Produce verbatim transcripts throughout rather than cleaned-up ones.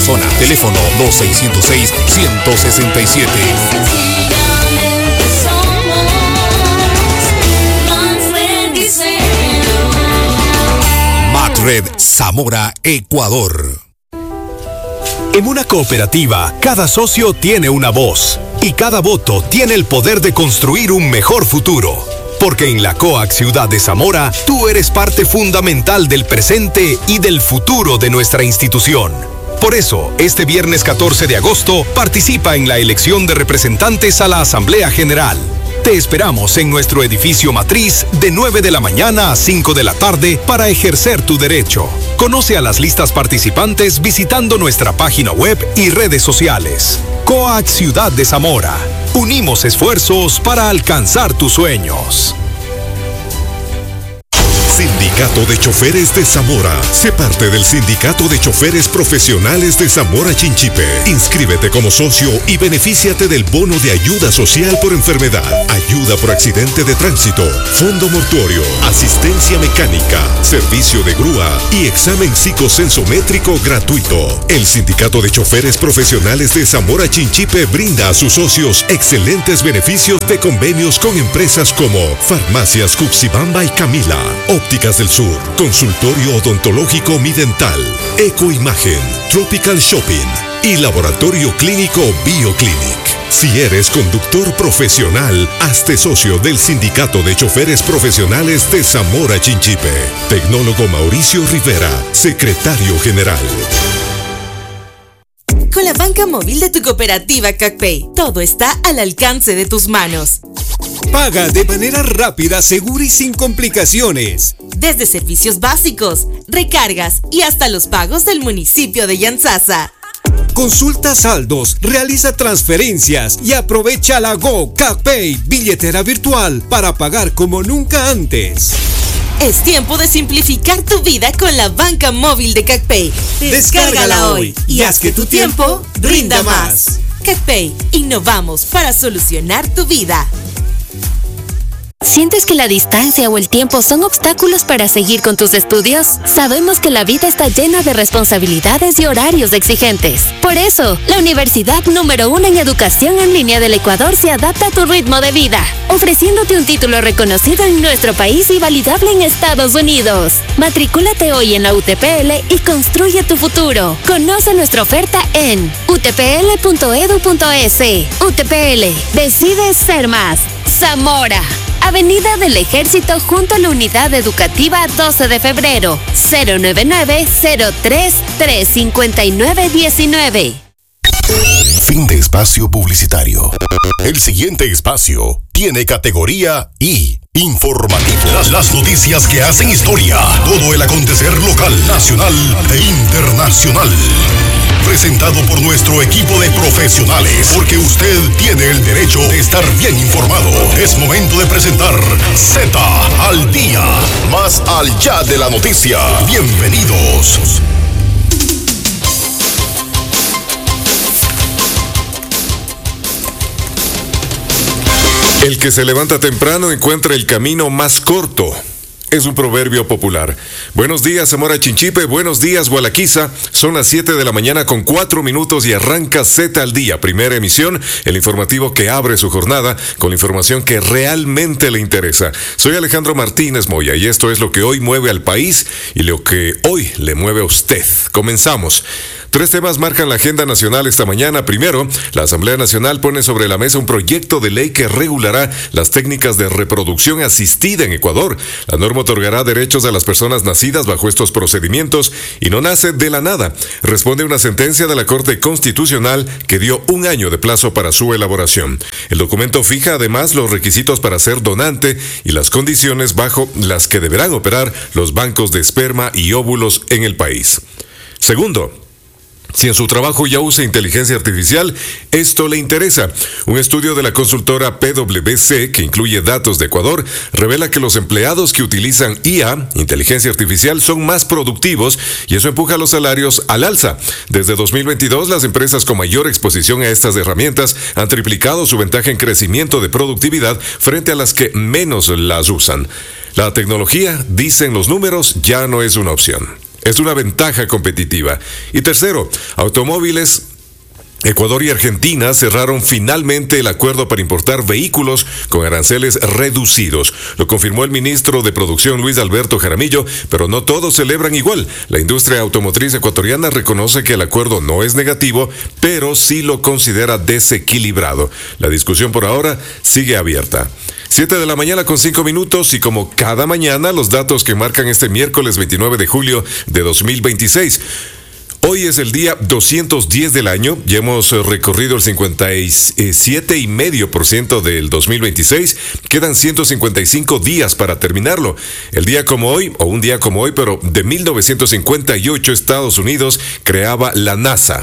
zona. Teléfono dos seis cero seis, uno seis siete. Matred Zamora, Ecuador. En una cooperativa, cada socio tiene una voz y cada voto tiene el poder de construir un mejor futuro. Porque en la COAC Ciudad de Zamora, tú eres parte fundamental del presente y del futuro de nuestra institución. Por eso, este viernes catorce de agosto, participa en la elección de representantes a la Asamblea General. Te esperamos en nuestro edificio matriz de nueve de la mañana a cinco de la tarde para ejercer tu derecho. Conoce a las listas participantes visitando nuestra página web y redes sociales. COAC Ciudad de Zamora. Unimos esfuerzos para alcanzar tus sueños. Sindicato de Choferes de Zamora. Sé parte del Sindicato de Choferes Profesionales de Zamora Chinchipe. Inscríbete como socio y benefíciate del bono de ayuda social por enfermedad, ayuda por accidente de tránsito, fondo mortuorio, asistencia mecánica, servicio de grúa y examen psicosensométrico gratuito. El Sindicato de Choferes Profesionales de Zamora Chinchipe brinda a sus socios excelentes beneficios de convenios con empresas como Farmacias Cuxibamba y Camila, Ópticas del Sur, Consultorio Odontológico Mi Dental, Ecoimagen, Tropical Shopping y Laboratorio Clínico BioClinic. Si eres conductor profesional, hazte socio del Sindicato de Choferes Profesionales de Zamora Chinchipe. Tecnólogo Mauricio Rivera, secretario general. Con la banca móvil de tu cooperativa CacPay, todo está al alcance de tus manos. Paga de manera rápida, segura y sin complicaciones. Desde servicios básicos, recargas y hasta los pagos del municipio de Yantzaza. Consulta saldos, realiza transferencias y aprovecha la Go CacPay, billetera virtual, para pagar como nunca antes. Es tiempo de simplificar tu vida con la banca móvil de CacPay. Descárgala hoy y haz que tu tiempo rinda más. CacPay, innovamos para solucionar tu vida. ¿Sientes que la distancia o el tiempo son obstáculos para seguir con tus estudios? Sabemos que la vida está llena de responsabilidades y horarios exigentes. Por eso, la universidad número uno en educación en línea del Ecuador se adapta a tu ritmo de vida, ofreciéndote un título reconocido en nuestro país y validable en Estados Unidos. Matricúlate hoy en la U T P L y construye tu futuro. Conoce nuestra oferta en u t p l punto e d u punto e s. U T P L, decide ser más. Zamora, Avenida del Ejército junto a la Unidad Educativa doce de febrero, cero nueve nueve, cero tres, tres cinco nueve uno nueve. Fin de espacio publicitario. El siguiente espacio tiene categoría I, informativo. Las, las noticias que hacen historia. Todo el acontecer local, nacional e internacional. Presentado por nuestro equipo de profesionales, porque usted tiene el derecho de estar bien informado. Es momento de presentar Z al día, más allá de la noticia. Bienvenidos. El que se levanta temprano encuentra el camino más corto. Es un proverbio popular. Buenos días, Zamora Chinchipe. Buenos días, Gualaquiza. Son las siete de la mañana con cuatro minutos y arranca Z al día. Primera emisión, el informativo que abre su jornada con la información que realmente le interesa. Soy Alejandro Martínez Moya y esto es lo que hoy mueve al país y lo que hoy le mueve a usted. Comenzamos. Tres temas marcan la agenda nacional esta mañana. Primero, la Asamblea Nacional pone sobre la mesa un proyecto de ley que regulará las técnicas de reproducción asistida en Ecuador. La norma otorgará derechos a las personas nacidas bajo estos procedimientos y no nace de la nada. Responde a una sentencia de la Corte Constitucional que dio un año de plazo para su elaboración. El documento fija además los requisitos para ser donante y las condiciones bajo las que deberán operar los bancos de esperma y óvulos en el país. Segundo, si en su trabajo ya usa inteligencia artificial, esto le interesa. Un estudio de la consultora P W C, que incluye datos de Ecuador, revela que los empleados que utilizan I A, inteligencia artificial, son más productivos y eso empuja los salarios al alza. Desde dos mil veintidós, las empresas con mayor exposición a estas herramientas han triplicado su ventaja en crecimiento de productividad frente a las que menos las usan. La tecnología, dicen los números, ya no es una opción. es una ventaja competitiva. Y tercero, automóviles. Ecuador y Argentina cerraron finalmente el acuerdo para importar vehículos con aranceles reducidos. Lo confirmó el ministro de Producción Luis Alberto Jaramillo, pero no todos celebran igual. La industria automotriz ecuatoriana reconoce que el acuerdo no es negativo, pero sí lo considera desequilibrado. La discusión por ahora sigue abierta. siete de la mañana con cinco minutos y como cada mañana los datos que marcan este miércoles veintinueve de julio de dos mil veintiséis. Hoy es el día doscientos diez del año, ya hemos recorrido el cincuenta y siete coma cinco por ciento del dos mil veintiséis, quedan ciento cincuenta y cinco días para terminarlo. El día como hoy, o un día como hoy, pero de mil novecientos cincuenta y ocho, Estados Unidos creaba la NASA,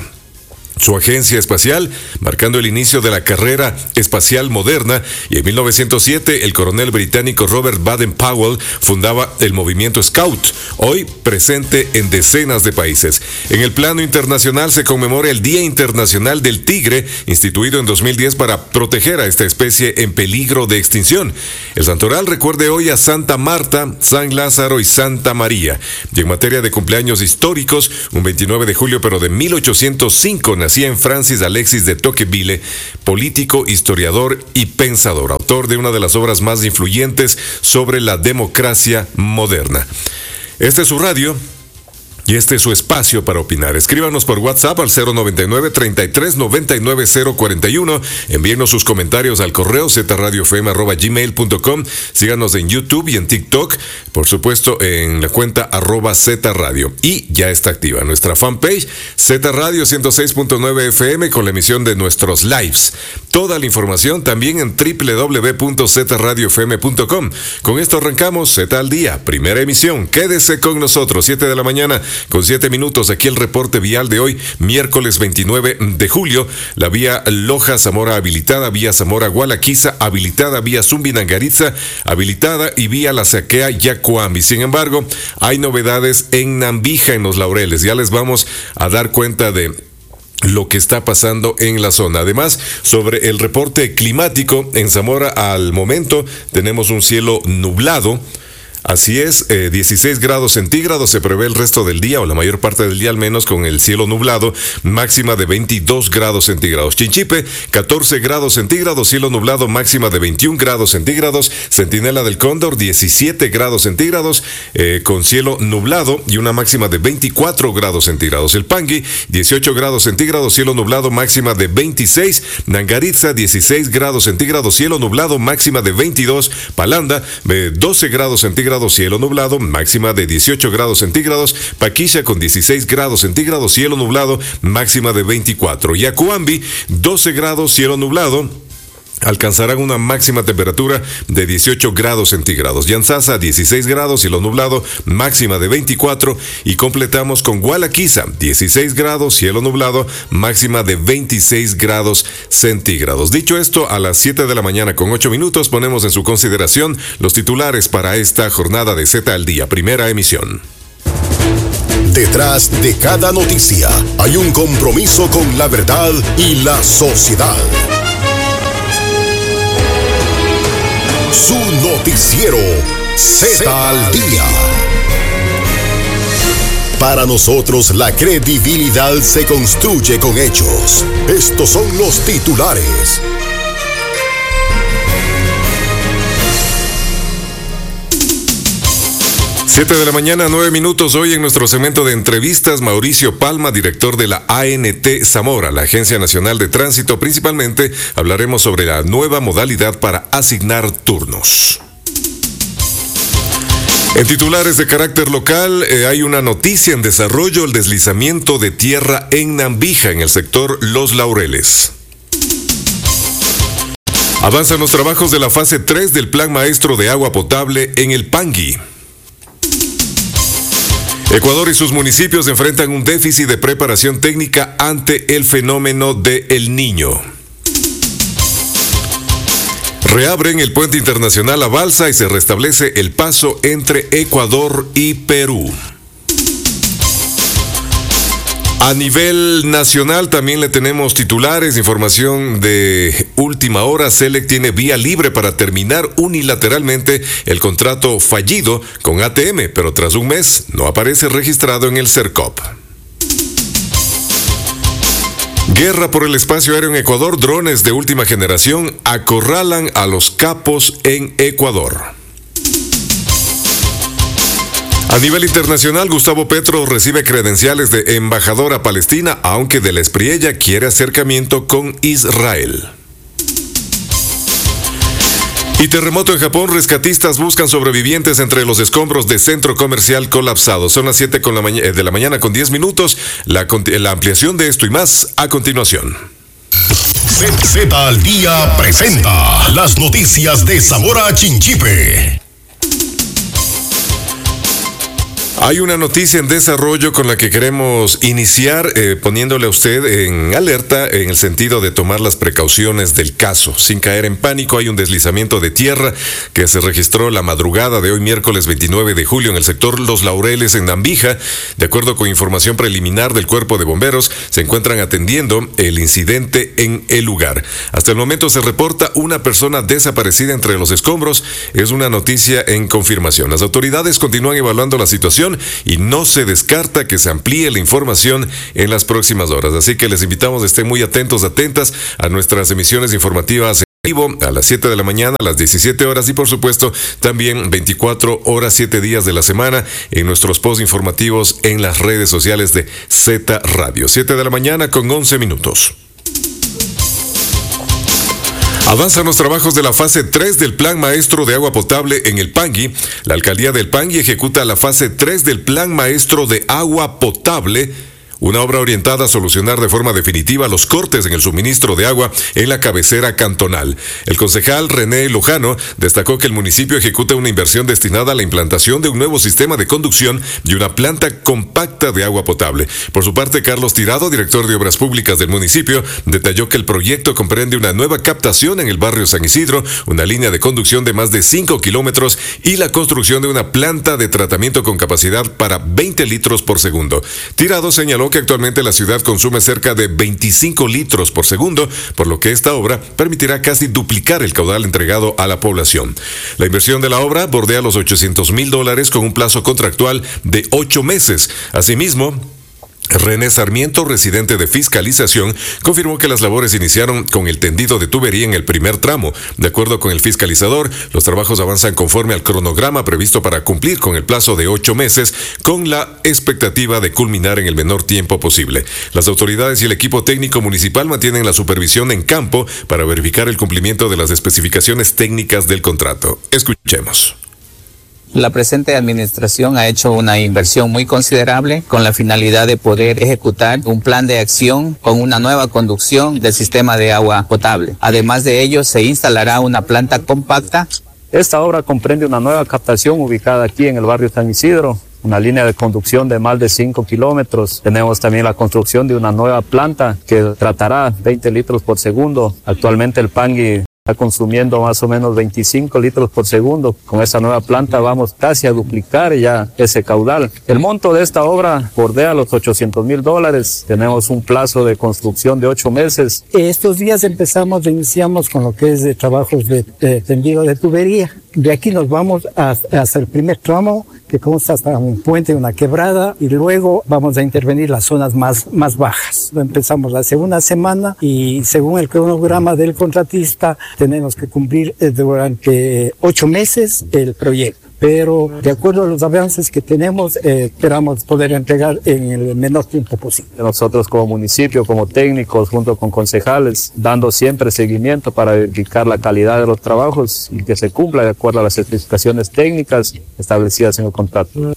su agencia espacial, marcando el inicio de la carrera espacial moderna, y en mil novecientos siete el coronel británico Robert Baden-Powell fundaba el movimiento Scout, hoy presente en decenas de países. En el plano internacional se conmemora el Día Internacional del Tigre, instituido en dos mil diez para proteger a esta especie en peligro de extinción. El santoral recuerde hoy a Santa Marta, San Lázaro y Santa María. Y en materia de cumpleaños históricos, un veintinueve de julio pero de mil ochocientos cinco, nacía en Francis Alexis de Tocqueville, político, historiador y pensador, autor de una de las obras más influyentes sobre la democracia moderna. Este es su radio y este es su espacio para opinar. Escríbanos por WhatsApp al cero noventa y nueve, treinta y tres, noventa y nueve, cero cuarenta y uno. Envíenos sus comentarios al correo z radio f m arroba gmail punto com. Síganos en YouTube y en TikTok, por supuesto en la cuenta arroba zradio. Y ya está activa nuestra fanpage Z Radio ciento seis punto nueve F M con la emisión de nuestros lives. Toda la información también en doble u doble u doble u punto z radio f m punto com. Con esto arrancamos Z al Día, primera emisión. Quédese con nosotros, siete de la mañana con siete minutos. Aquí el reporte vial de hoy, miércoles veintinueve de julio. La vía Loja Zamora habilitada, vía Zamora Gualaquiza habilitada, vía Zumbinangaritza habilitada y vía La Saquea Yacuambi. Sin embargo, hay novedades en Nambija, en Los Laureles. Ya les vamos a dar cuenta de lo que está pasando en la zona. Además, sobre el reporte climático, en Zamora al momento tenemos un cielo nublado. Así es, eh, dieciséis grados centígrados se prevé el resto del día, o la mayor parte del día al menos, con el cielo nublado, máxima de veintidós grados centígrados. Chinchipe, catorce grados centígrados, cielo nublado, máxima de veintiún grados centígrados. Centinela del Cóndor, diecisiete grados centígrados, eh, con cielo nublado y una máxima de veinticuatro grados centígrados. El Pangui, dieciocho grados centígrados, cielo nublado, máxima de veintiséis. Nangaritza, dieciséis grados centígrados, cielo nublado, máxima de veintidós. Palanda, eh, doce grados centígrados, cielo nublado, máxima de dieciocho grados centígrados. Paquilla con dieciséis grados centígrados, cielo nublado, máxima de veinticuatro. Yacuambi, doce grados, cielo nublado, alcanzarán una máxima temperatura de dieciocho grados centígrados. Yanzasa, dieciséis grados, cielo nublado, máxima de veinticuatro. Y completamos con Gualaquiza, dieciséis grados, cielo nublado, máxima de veintiséis grados centígrados. Dicho esto, a las siete de la mañana con ocho minutos ponemos en su consideración los titulares para esta jornada de Z al Día, primera emisión. Detrás de cada noticia hay un compromiso con la verdad y la sociedad. Su noticiero Z al Día. Para nosotros la credibilidad se construye con hechos. Estos son los titulares. siete de la mañana, nueve minutos. Hoy en nuestro segmento de entrevistas, Mauricio Palma, director de la A N T Zamora, la Agencia Nacional de Tránsito. Principalmente hablaremos sobre la nueva modalidad para asignar turnos. En titulares de carácter local, eh, hay una noticia en desarrollo: el deslizamiento de tierra en Nambija, en el sector Los Laureles. Avanzan los trabajos de la fase tres del Plan Maestro de Agua Potable en el Pangui. Ecuador y sus municipios enfrentan un déficit de preparación técnica ante el fenómeno de El Niño. Reabren el puente internacional La Balsa y se restablece el paso entre Ecuador y Perú. A nivel nacional también le tenemos titulares, información de última hora. Selec tiene vía libre para terminar unilateralmente el contrato fallido con A T M, pero tras un mes no aparece registrado en el CERCOP. Guerra por el espacio aéreo en Ecuador. Drones de última generación acorralan a los capos en Ecuador. A nivel internacional, Gustavo Petro recibe credenciales de embajador a Palestina, aunque de la Espriella quiere acercamiento con Israel. Y terremoto en Japón, rescatistas buscan sobrevivientes entre los escombros de centro comercial colapsado. Son las siete de la mañana con diez minutos. La, la ampliación de esto y más a continuación. Z, Z al día presenta las noticias de Zamora Chinchipe. Hay una noticia en desarrollo con la que queremos iniciar eh, poniéndole a usted en alerta en el sentido de tomar las precauciones del caso. Sin caer en pánico, hay un deslizamiento de tierra que se registró la madrugada de hoy miércoles veintinueve de julio en el sector Los Laureles en Nambija. De acuerdo con información preliminar del Cuerpo de Bomberos, se encuentran atendiendo el incidente en el lugar. Hasta el momento se reporta una persona desaparecida entre los escombros. Es una noticia en confirmación. Las autoridades continúan evaluando la situación y no se descarta que se amplíe la información en las próximas horas. Así que les invitamos a estén muy atentos, atentas a nuestras emisiones informativas en vivo a las siete de la mañana, a las diecisiete horas y por supuesto también veinticuatro horas, siete días de la semana en nuestros posts informativos en las redes sociales de Z Radio. siete de la mañana con once minutos. Avanzan los trabajos de la fase tres del Plan Maestro de Agua Potable en el Pangui. La alcaldía del Pangui ejecuta la fase tres del Plan Maestro de Agua Potable, una obra orientada a solucionar de forma definitiva los cortes en el suministro de agua en la cabecera cantonal. El concejal René Lujano destacó que el municipio ejecuta una inversión destinada a la implantación de un nuevo sistema de conducción y una planta compacta de agua potable. Por su parte, Carlos Tirado, director de Obras Públicas del municipio, detalló que el proyecto comprende una nueva captación en el barrio San Isidro, una línea de conducción de más de cinco kilómetros y la construcción de una planta de tratamiento con capacidad para veinte litros por segundo. Tirado señaló que actualmente la ciudad consume cerca de veinticinco litros por segundo, por lo que esta obra permitirá casi duplicar el caudal entregado a la población. La inversión de la obra bordea los ochocientos mil dólares con un plazo contractual de ocho meses. Asimismo, René Sarmiento, residente de fiscalización, confirmó que las labores iniciaron con el tendido de tubería en el primer tramo. De acuerdo con el fiscalizador, los trabajos avanzan conforme al cronograma previsto para cumplir con el plazo de ocho meses, con la expectativa de culminar en el menor tiempo posible. Las autoridades y el equipo técnico municipal mantienen la supervisión en campo para verificar el cumplimiento de las especificaciones técnicas del contrato. Escuchemos. La presente administración ha hecho una inversión muy considerable con la finalidad de poder ejecutar un plan de acción con una nueva conducción del sistema de agua potable. Además de ello, se instalará una planta compacta. Esta obra comprende una nueva captación ubicada aquí en el barrio San Isidro, una línea de conducción de más de cinco kilómetros. Tenemos también la construcción de una nueva planta que tratará veinte litros por segundo. Actualmente el Pangui está consumiendo más o menos veinticinco litros por segundo. Con esta nueva planta vamos casi a duplicar ya ese caudal. El monto de esta obra bordea los ochocientos mil dólares. Tenemos un plazo de construcción de ocho meses. Estos días empezamos, iniciamos con lo que es de trabajos de, de tendido de tubería. De aquí nos vamos a, a hacer el primer tramo, que consta hasta un puente, una quebrada, y luego vamos a intervenir las zonas más, más bajas. Empezamos hace una semana y según el cronograma del contratista tenemos que cumplir durante ocho meses el proyecto. Pero de acuerdo a los avances que tenemos, eh, esperamos poder entregar en el menor tiempo posible. Nosotros como municipio, como técnicos, junto con concejales, dando siempre seguimiento para verificar la calidad de los trabajos y que se cumpla de acuerdo a las especificaciones técnicas establecidas en el contrato.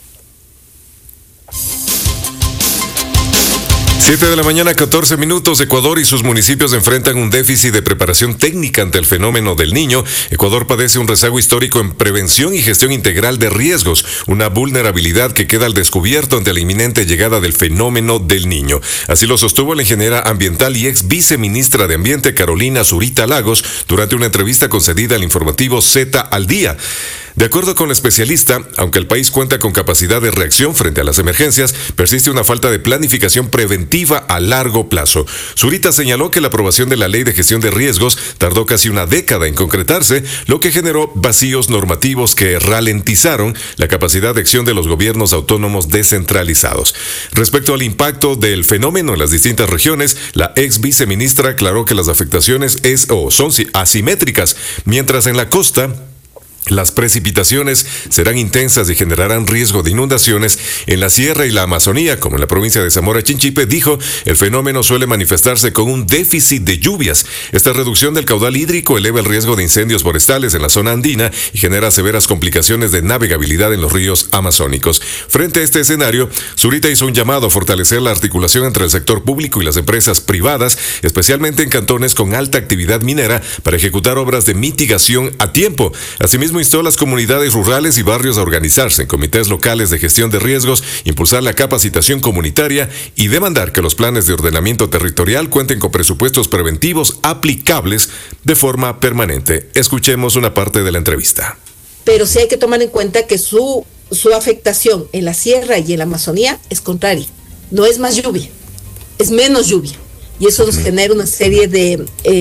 siete de la mañana, catorce minutos. Ecuador y sus municipios enfrentan un déficit de preparación técnica ante el fenómeno del Niño. Ecuador padece un rezago histórico en prevención y gestión integral de riesgos, una vulnerabilidad que queda al descubierto ante la inminente llegada del fenómeno del Niño. Así lo sostuvo la ingeniera ambiental y ex viceministra de Ambiente Carolina Zurita Lagos durante una entrevista concedida al informativo Z al Día. De acuerdo con la especialista, aunque el país cuenta con capacidad de reacción frente a las emergencias, persiste una falta de planificación preventiva a largo plazo. Zurita señaló que la aprobación de la Ley de Gestión de Riesgos tardó casi una década en concretarse, lo que generó vacíos normativos que ralentizaron la capacidad de acción de los gobiernos autónomos descentralizados. Respecto al impacto del fenómeno en las distintas regiones, la ex viceministra aclaró que las afectaciones es o son asimétricas, mientras en la costa las precipitaciones serán intensas y generarán riesgo de inundaciones. En la sierra y la Amazonía, como en la provincia de Zamora Chinchipe, dijo, el fenómeno suele manifestarse con un déficit de lluvias. Esta reducción del caudal hídrico eleva el riesgo de incendios forestales en la zona andina y genera severas complicaciones de navegabilidad en los ríos amazónicos. Frente a este escenario, Zurita hizo un llamado a fortalecer la articulación entre el sector público y las empresas privadas, especialmente en cantones con alta actividad minera, para ejecutar obras de mitigación a tiempo. Asimismo, instó a las comunidades rurales y barrios a organizarse en comités locales de gestión de riesgos, impulsar la capacitación comunitaria y demandar que los planes de ordenamiento territorial cuenten con presupuestos preventivos aplicables de forma permanente. Escuchemos una parte de la entrevista. Pero sí hay que tomar en cuenta que su, su afectación en la sierra y en la Amazonía es contraria. No es más lluvia, es menos lluvia. Y eso nos genera una serie de,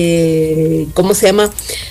eh, ¿cómo se llama?,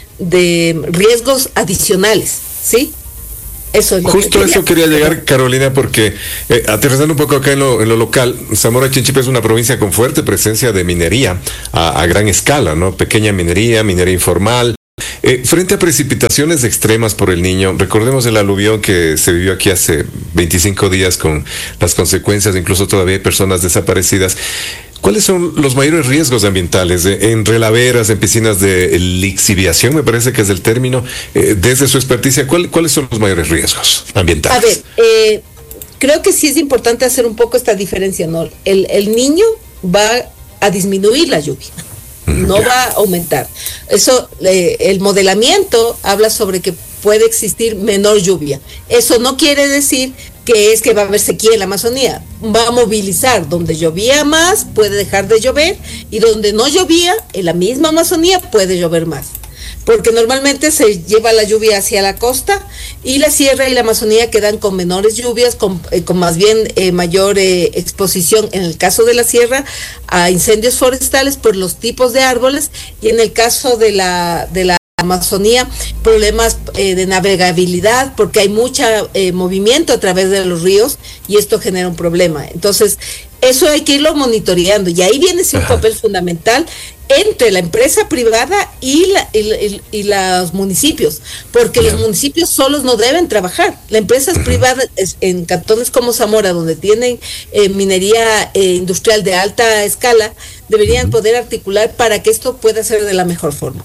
de riesgos adicionales, ¿sí? Eso es lo Justo que quería. eso quería llegar, Carolina, porque eh, aterrizando un poco acá en lo, en lo local, Zamora Chinchipe es una provincia con fuerte presencia de minería a, a gran escala, ¿no? Pequeña minería, minería informal. Eh, frente a precipitaciones extremas por el Niño, recordemos el aluvión que se vivió aquí hace veinticinco días con las consecuencias, incluso todavía hay personas desaparecidas. ¿Cuáles son los mayores riesgos ambientales en relaveras, en piscinas de lixiviación, me parece que es el término, eh, desde su experticia, ¿cuál, ¿cuáles son los mayores riesgos ambientales? A ver, eh, creo que sí es importante hacer un poco esta diferencia, ¿no? El, el Niño va a disminuir la lluvia, no va a aumentar. Eso, eh, el modelamiento habla sobre que puede existir menor lluvia. Eso no quiere decir que es que va a haber sequía en la Amazonía. Va a movilizar. Donde llovía más, puede dejar de llover, y donde no llovía, en la misma Amazonía, puede llover más. Porque normalmente se lleva la lluvia hacia la costa, y la sierra y la Amazonía quedan con menores lluvias, con, eh, con más bien eh, mayor eh, exposición, en el caso de la sierra, a incendios forestales por los tipos de árboles, y en el caso de la, de la Amazonía, problemas eh, de navegabilidad, porque hay mucho eh, movimiento a través de los ríos, y esto genera un problema. Entonces, eso hay que irlo monitoreando, y ahí viene sí, un papel fundamental entre la empresa privada y, la, y, y, y los municipios, porque los municipios solos no deben trabajar. La empresa privada en cantones como Zamora, donde tienen eh, minería eh, industrial de alta escala, deberían poder articular para que esto pueda ser de la mejor forma.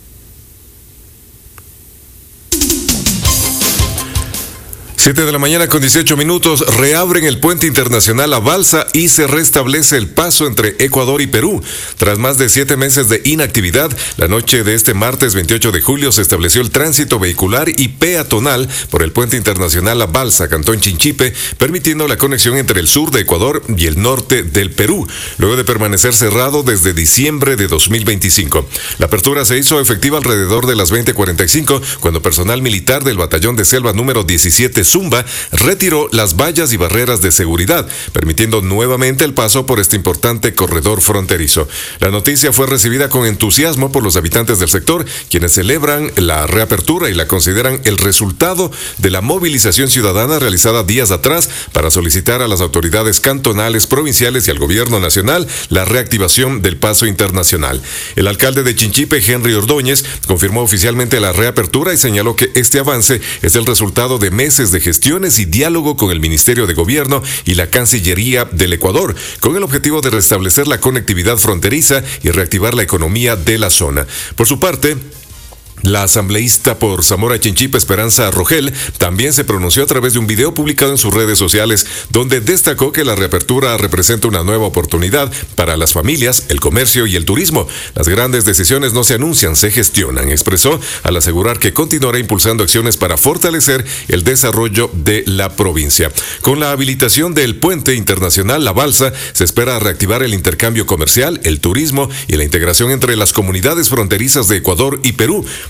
siete de la mañana con dieciocho minutos, reabren el puente internacional La Balsa y se restablece el paso entre Ecuador y Perú. Tras más de siete meses de inactividad, la noche de este martes veintiocho de julio se estableció el tránsito vehicular y peatonal por el puente internacional La Balsa, Cantón Chinchipe, permitiendo la conexión entre el sur de Ecuador y el norte del Perú, luego de permanecer cerrado desde diciembre de dos mil veinticinco. La apertura se hizo efectiva alrededor de las veinte cuarenta y cinco, cuando personal militar del batallón de selva número diecisiete Zumba retiró las vallas y barreras de seguridad, permitiendo nuevamente el paso por este importante corredor fronterizo. La noticia fue recibida con entusiasmo por los habitantes del sector, quienes celebran la reapertura y la consideran el resultado de la movilización ciudadana realizada días atrás para solicitar a las autoridades cantonales, provinciales y al gobierno nacional la reactivación del paso internacional. El alcalde de Chinchipe, Henry Ordóñez, confirmó oficialmente la reapertura y señaló que este avance es el resultado de meses de gestiones y diálogo con el Ministerio de Gobierno y la Cancillería del Ecuador, con el objetivo de restablecer la conectividad fronteriza y reactivar la economía de la zona. Por su parte, la asambleísta por Zamora Chinchipe, Esperanza Rogel, también se pronunció a través de un video publicado en sus redes sociales, donde destacó que la reapertura representa una nueva oportunidad para las familias, el comercio y el turismo. Las grandes decisiones no se anuncian, se gestionan, expresó, al asegurar que continuará impulsando acciones para fortalecer el desarrollo de la provincia. Con la habilitación del puente internacional La Balsa, se espera reactivar el intercambio comercial, el turismo y la integración entre las comunidades fronterizas de Ecuador y Perú.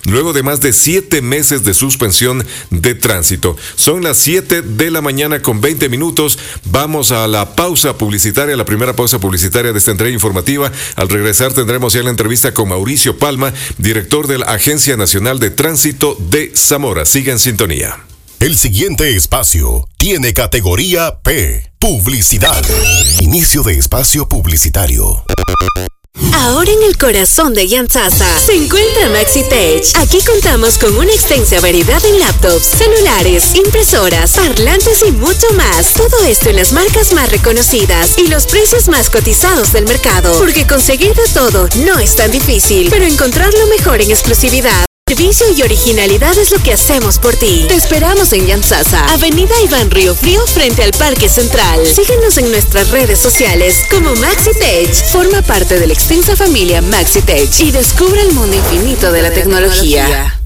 luego de más de siete meses de suspensión de tránsito. Son las siete de la mañana con veinte minutos. Vamos a la pausa publicitaria, la primera pausa publicitaria de esta entrega informativa. Al regresar tendremos ya la entrevista con Mauricio Palma, director de la Agencia Nacional de Tránsito de Zamora. Siga en sintonía. El siguiente espacio tiene categoría P, publicidad. Inicio de espacio publicitario. Ahora en el corazón de Yantasa se encuentra MaxiTech. Aquí contamos con una extensa variedad en laptops, celulares, impresoras, parlantes y mucho más. Todo esto en las marcas más reconocidas y los precios más cotizados del mercado. Porque conseguir de todo no es tan difícil, pero encontrar lo mejor en exclusividad, servicio y originalidad es lo que hacemos por ti. Te esperamos en Yantasa, Avenida Iván Río Frío, frente al Parque Central. Síguenos en nuestras redes sociales como MaxiTech. Forma parte de la extensa familia MaxiTech y descubre el mundo infinito de la tecnología.